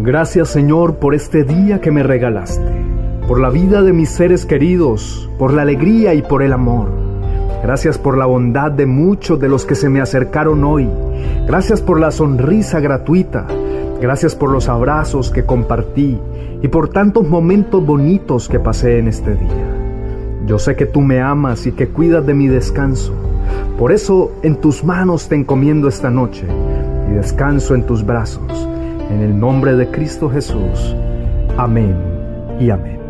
Gracias, Señor, por este día que me regalaste, por la vida de mis seres queridos, por la alegría y por el amor. Gracias por la bondad de muchos de los que se me acercaron hoy. Gracias por la sonrisa gratuita. Gracias por los abrazos que compartí y por tantos momentos bonitos que pasé en este día. Yo sé que tú me amas y que cuidas de mi descanso. Por eso en tus manos te encomiendo esta noche y descanso en tus brazos. En el nombre de Cristo Jesús. Amén y amén.